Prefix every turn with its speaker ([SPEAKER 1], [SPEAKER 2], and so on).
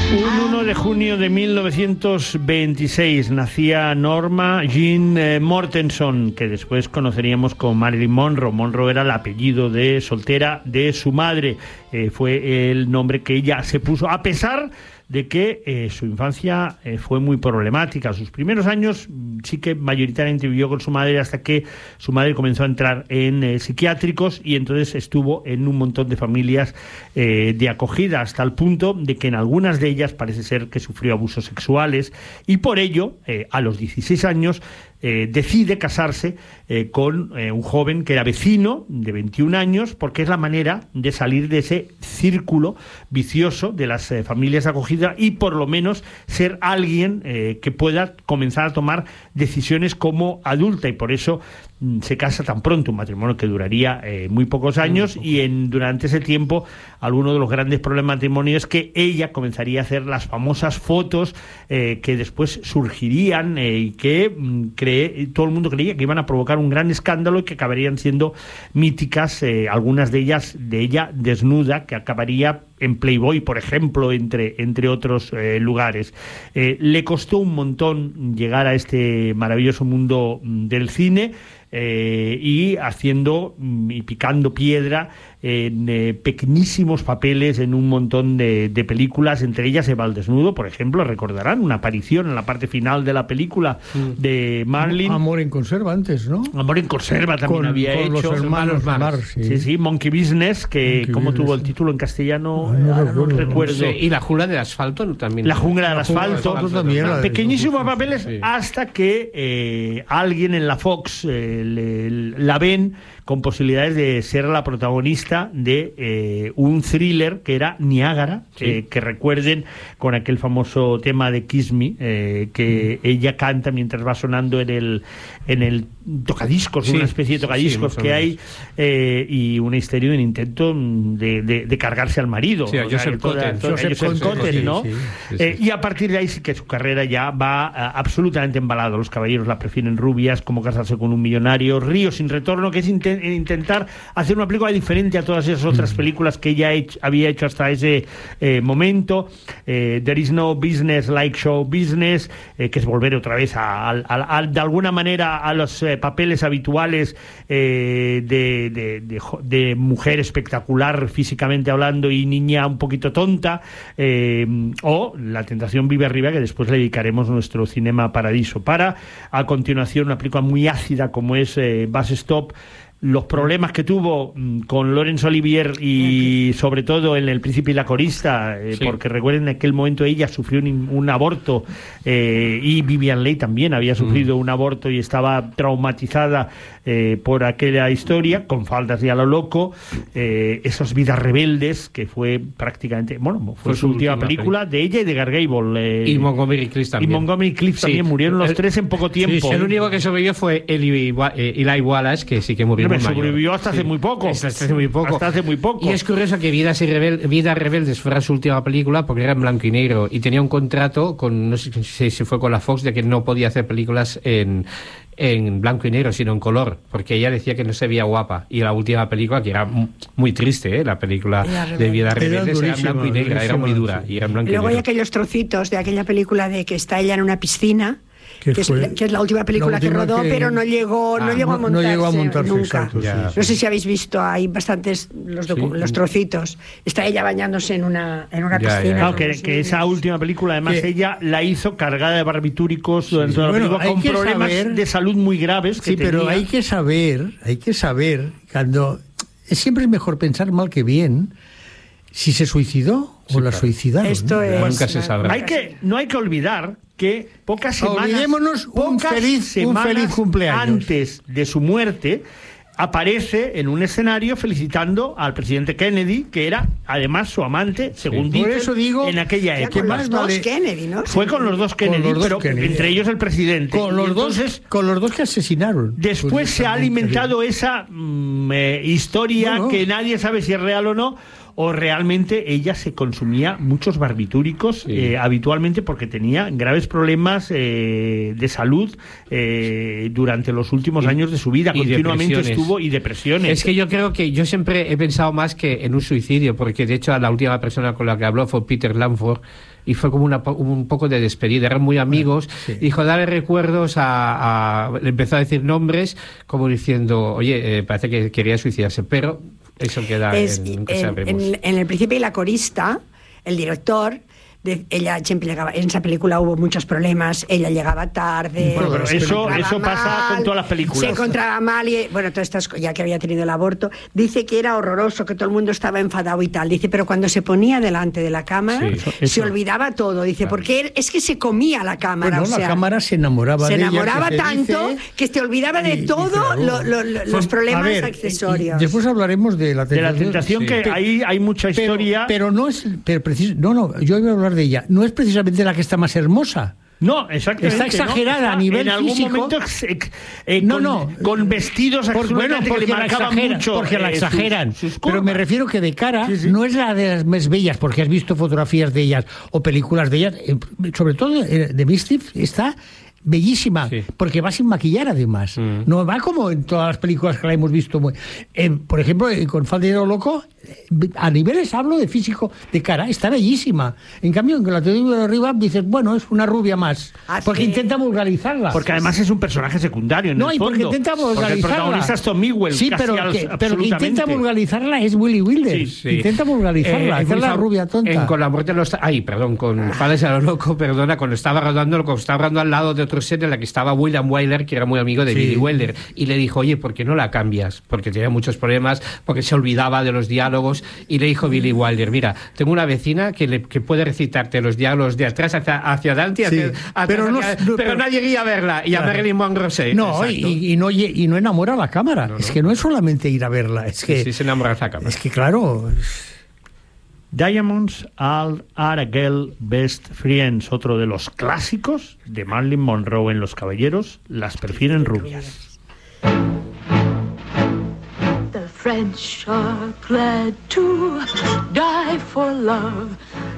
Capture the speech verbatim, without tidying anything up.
[SPEAKER 1] Un uno de junio de mil novecientos veintiséis nacía Norma Jean eh, Mortenson, que después conoceríamos como Marilyn Monroe. Monroe era el apellido de soltera de su madre. Eh, fue el nombre que ella se puso, a pesar de que eh, su infancia eh, fue muy problemática. Sus primeros años sí que mayoritariamente vivió con su madre, hasta que su madre comenzó a entrar en eh, psiquiátricos, y entonces estuvo en un montón de familias eh, de acogida, hasta el punto de que en algunas de ellas parece ser que sufrió abusos sexuales, y por ello eh, a los dieciséis años Eh, decide casarse eh, con eh, un joven que era vecino, de veintiún años, porque es la manera de salir de ese círculo vicioso de las eh, familias de acogida, y por lo menos ser alguien eh, que pueda comenzar a tomar decisiones como adulta, y por eso mm, se casa tan pronto, un matrimonio que duraría eh, muy pocos años, y en, durante ese tiempo alguno de los grandes problemas del matrimonio es que ella comenzaría a hacer las famosas fotos eh, que después surgirían eh, y que mm, cree, todo el mundo creía que iban a provocar un gran escándalo y que acabarían siendo míticas, eh, algunas de ellas de ella desnuda, que acabaría en Playboy, por ejemplo, entre, entre otros eh, lugares. Eh, le costó un montón llegar a este maravilloso mundo del cine, eh, y haciendo y picando piedra en eh, pequeñísimos papeles en un montón de, de películas, entre ellas Eva al desnudo, por ejemplo. Recordarán una aparición en la parte final de la película mm. de Marilyn.
[SPEAKER 2] Amor en conserva antes, ¿no?
[SPEAKER 1] Amor en conserva también
[SPEAKER 2] con,
[SPEAKER 1] había
[SPEAKER 2] con
[SPEAKER 1] hecho.
[SPEAKER 2] Los hermanos Mar, Mar,
[SPEAKER 1] sí. sí, sí, Monkey Business, que
[SPEAKER 2] Monkey
[SPEAKER 1] como
[SPEAKER 2] Business,
[SPEAKER 1] tuvo el
[SPEAKER 2] sí.
[SPEAKER 1] título en castellano,
[SPEAKER 2] Ay, no,
[SPEAKER 1] ahora
[SPEAKER 2] recuerdo,
[SPEAKER 1] no recuerdo.
[SPEAKER 3] Sí, y La jungla del asfalto también.
[SPEAKER 1] La jungla del
[SPEAKER 2] La jungla
[SPEAKER 1] asfalto,
[SPEAKER 2] del asfalto también, la de-
[SPEAKER 1] pequeñísimos papeles,
[SPEAKER 3] sí.
[SPEAKER 1] hasta que eh, alguien en la Fox eh, le- la ven con posibilidades de ser la protagonista de eh, un thriller que era Niágara, sí. eh, que recuerden, con aquel famoso tema de Kiss Me, eh, que mm. ella canta mientras va sonando en el en el tocadiscos, sí. una especie de tocadiscos sí, que hay, eh, y una histeria de un intento de, de, de cargarse al marido.
[SPEAKER 3] Sí, a Joseph Cotten.
[SPEAKER 1] Joseph Cotten, ¿no?
[SPEAKER 3] Sí, sí, sí.
[SPEAKER 1] Eh, y a partir de ahí sí que su carrera ya va uh, absolutamente embalada. Los caballeros la prefieren rubias, Como casarse con un millonario, Río sin retorno, que es inten- intentar hacer una película diferente a todas esas otras películas que ella hecho, había hecho hasta ese eh, momento. eh, There is no business like show business, eh, que es volver otra vez a, a, a, a, de alguna manera a los eh, papeles habituales eh, de, de, de, de mujer espectacular físicamente hablando y niña un poquito tonta, eh, o La tentación vive arriba, que después le dedicaremos nuestro Cinema Paradiso, para a continuación una película muy ácida como es eh, Bus Stop. Los problemas que tuvo mm, con Laurence Olivier y sobre todo en El Príncipe y la Corista, eh, sí. porque recuerden, en aquel momento ella sufrió un, un aborto, eh, y Vivian Leigh también había sufrido mm. un aborto y estaba traumatizada eh, por aquella historia, con faldas y a lo loco. Eh, esas Vidas rebeldes, que fue prácticamente, bueno, fue, fue su, su última, última película, película de ella y de Gar Gable. Eh,
[SPEAKER 3] y Montgomery Clift también.
[SPEAKER 1] Y Montgomery Clift sí. también murieron los el, tres en poco tiempo.
[SPEAKER 3] Sí, sí. El único que sobrevivió fue Eli, eh, Eli Wallace, que sí que murió.
[SPEAKER 1] Me sobrevivió hasta sí. hace muy poco.
[SPEAKER 3] Hasta hace muy poco.
[SPEAKER 1] Hasta hace muy poco.
[SPEAKER 3] Y es curioso que Vidas, y Rebel, Vidas Rebeldes fuera su última película, porque era en blanco y negro y tenía un contrato con, no sé si se fue con la Fox, de que no podía hacer películas en en blanco y negro, sino en color, porque ella decía que no se veía guapa. Y la última película, que era muy triste, ¿eh? La película de Vidas Rebeldes, era en blanco y negro, era muy dura. Y era en blanco y
[SPEAKER 4] luego
[SPEAKER 3] negro.
[SPEAKER 4] hay aquellos trocitos de aquella película de que está ella en una piscina, que es, que es la última película la última que rodó, que... pero no llegó, ah, no llegó a montarse,
[SPEAKER 2] no llegó a montarse
[SPEAKER 4] nunca.
[SPEAKER 2] Exacto, sí,
[SPEAKER 4] no
[SPEAKER 2] sí.
[SPEAKER 4] sé si habéis visto, hay bastantes los, docu- sí. los trocitos. Está ella bañándose en una en una
[SPEAKER 1] ya,
[SPEAKER 4] piscina.
[SPEAKER 1] Ya. Claro, que, que esa última película, además, ¿Qué? ella la hizo cargada de barbitúricos sí, durante sí. la
[SPEAKER 2] bueno,
[SPEAKER 1] película, con problemas
[SPEAKER 2] saber...
[SPEAKER 1] de salud muy graves. Que
[SPEAKER 2] sí,
[SPEAKER 1] tenía.
[SPEAKER 2] Pero hay que saber, hay que saber cuando siempre es mejor pensar mal que bien. Si se suicidó sí, o la claro. suicidaron.
[SPEAKER 4] Esto es,
[SPEAKER 3] nunca se sabrá.
[SPEAKER 1] Hay que, no hay que olvidar que pocas semanas,
[SPEAKER 2] olvidémonos un
[SPEAKER 1] pocas
[SPEAKER 2] feliz,
[SPEAKER 1] semanas
[SPEAKER 2] un feliz cumpleaños
[SPEAKER 1] antes de su muerte aparece en un escenario felicitando al presidente Kennedy, que era además su amante, según sí.
[SPEAKER 2] Por eso digo,
[SPEAKER 1] en aquella época.
[SPEAKER 4] Con los dos Kennedy, ¿no?
[SPEAKER 1] Fue con los dos Kennedy, los dos pero Kennedy. entre ellos el presidente.
[SPEAKER 2] Con los,
[SPEAKER 1] entonces,
[SPEAKER 2] dos, con los dos que asesinaron.
[SPEAKER 1] Después pues se ha alimentado esa mm, eh, historia bueno. que nadie sabe si es real o no, o realmente ella se consumía muchos barbitúricos sí. eh, habitualmente porque tenía graves problemas eh, de salud eh, durante los últimos y, años de su vida. Continuamente estuvo y depresiones.
[SPEAKER 3] Es que yo creo que yo siempre he pensado más que en un suicidio, porque de hecho la última persona con la que habló fue Peter Lamford, y fue como una, un poco de despedida, eran muy amigos, sí. Dijo, dale recuerdos a, a... empezó a decir nombres como diciendo, oye, eh, parece que quería suicidarse, pero eso queda
[SPEAKER 4] es,
[SPEAKER 3] en, nunca
[SPEAKER 4] en,
[SPEAKER 3] sabremos.
[SPEAKER 4] En, en El Príncipe y la corista, el director, de, ella siempre llegaba, en esa película hubo muchos problemas, ella llegaba tarde,
[SPEAKER 1] bueno, pero eso, eso pasa mal, con todas las películas,
[SPEAKER 4] se encontraba mal y bueno, todas estas, ya que había tenido el aborto, dice que era horroroso, que todo el mundo estaba enfadado y tal, dice, pero cuando se ponía delante de la cámara, sí, eso, se eso. olvidaba todo, dice, claro. Porque es que se comía la cámara,
[SPEAKER 2] bueno,
[SPEAKER 4] o sea,
[SPEAKER 2] la cámara se enamoraba
[SPEAKER 4] se
[SPEAKER 2] de
[SPEAKER 4] enamoraba
[SPEAKER 2] ella, que
[SPEAKER 4] tanto
[SPEAKER 2] dice,
[SPEAKER 4] que te olvidaba de
[SPEAKER 2] y,
[SPEAKER 4] todo
[SPEAKER 2] y,
[SPEAKER 4] lo, lo, lo,
[SPEAKER 2] pues,
[SPEAKER 4] los problemas
[SPEAKER 2] ver,
[SPEAKER 4] accesorios.
[SPEAKER 2] Después hablaremos de la tentación,
[SPEAKER 1] de la tentación sí. que pero, hay, hay mucha historia,
[SPEAKER 2] pero, pero no es, pero precis, no, no, yo iba a hablar de ella, no es precisamente la que está más hermosa.
[SPEAKER 1] No, exactamente.
[SPEAKER 2] Está exagerada
[SPEAKER 1] no, está
[SPEAKER 2] a nivel
[SPEAKER 1] en algún
[SPEAKER 2] físico.
[SPEAKER 1] Momento, eh, eh,
[SPEAKER 2] no,
[SPEAKER 1] con,
[SPEAKER 2] no.
[SPEAKER 1] Con vestidos
[SPEAKER 2] por, bueno, porque
[SPEAKER 1] que
[SPEAKER 2] la exageran,
[SPEAKER 1] mucho,
[SPEAKER 2] porque la
[SPEAKER 1] eh,
[SPEAKER 2] exageran.
[SPEAKER 1] Sus, sus
[SPEAKER 2] pero me refiero que de cara
[SPEAKER 1] sí, sí.
[SPEAKER 2] no es la de las más bellas, porque has visto fotografías de ellas o películas de ellas, eh, sobre todo de Mischief, está bellísima, sí. Porque va sin maquillar además. Mm. No va como en todas las películas que la hemos visto. Muy... Eh, por ejemplo, con Faldero Loco, a niveles hablo de físico, de cara, está bellísima. En cambio, en la teoría de arriba dices, bueno, es una rubia más. ¿Ah, porque sí? Intenta vulgarizarla.
[SPEAKER 1] Porque además es un personaje secundario en
[SPEAKER 2] no,
[SPEAKER 1] el
[SPEAKER 2] y porque
[SPEAKER 1] fondo.
[SPEAKER 2] intenta vulgarizarla. Porque el
[SPEAKER 1] protagonista es Tom Mewell.
[SPEAKER 2] Sí, pero que, pero que intenta vulgarizarla es Willy Wilder. Sí, sí. Intenta vulgarizarla, eh, hacerla rubia tonta.
[SPEAKER 3] En Con la muerte de los... Ay, perdón, con Fades a lo loco, perdona, cuando estaba rodando, cuando estaba rodando al lado de otro set en la que estaba William Wyler, que era muy amigo de sí. Billy Wilder, y le dijo, oye, ¿por qué no la cambias? Porque tenía muchos problemas, porque se olvidaba de los diálogos, y le dijo Billy Wilder, mira, tengo una vecina que, le, que puede recitarte los diálogos de atrás hacia, hacia adelante, sí. hacia, hacia, pero, no, hacia, no, pero, pero nadie iría a verla, y claro. A Marilyn Monroe sí,
[SPEAKER 2] no, y, y no y no enamora a la cámara, no, no. Es que no es solamente ir a verla, es que
[SPEAKER 3] sí, sí se enamora a la cámara.
[SPEAKER 2] Es que claro...
[SPEAKER 1] Diamonds are a girl best friends, otro de los clásicos de Marilyn Monroe en Los Caballeros, las prefieren rubias.
[SPEAKER 5] The French are glad to die for love.